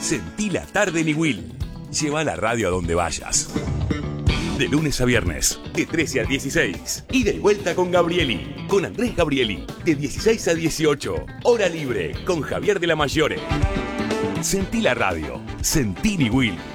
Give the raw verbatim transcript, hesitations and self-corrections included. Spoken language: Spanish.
Sentí la tarde en Iguil. Lleva la radio a donde vayas. De lunes a viernes, de trece a dieciséis. Y de vuelta con Gabrieli, con Andrés Gabrieli, de dieciséis a dieciocho. Hora libre, con Javier de la Mayore. Sentí la radio. Sentí Iguil.